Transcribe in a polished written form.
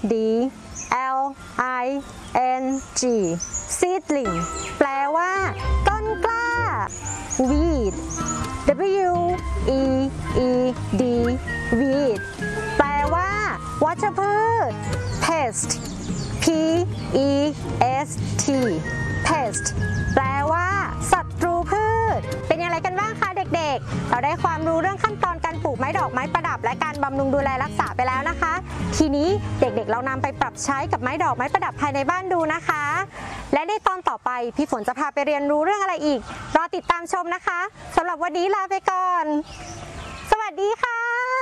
D L I N G seedling แปลว่าต้นกล้า weed W E E D weed แปลว่าวัชพืช pest P E S T pest แปลว่าศัตรูพืชเป็นอย่างไรกันบ้างคะเด็กๆเราได้ความรู้เรื่องขั้นตอนการปลูกไม้ดอกไม้ประดับและการบำรุงดูแลรักษาไปแล้วนะคะทีนี้เด็กๆเรานำไปปรับใช้กับไม้ดอกไม้ประดับภายในบ้านดูนะคะและในตอนต่อไปพี่ฝนจะพาไปเรียนรู้เรื่องอะไรอีกรอติดตามชมนะคะสำหรับวันนี้ลาไปก่อนสวัสดีค่ะ